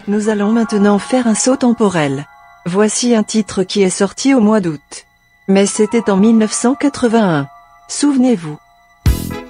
Nous allons maintenant faire un saut temporel. Voici un titre qui est sorti au mois d'août. Mais c'était en 1981. Souvenez-vous.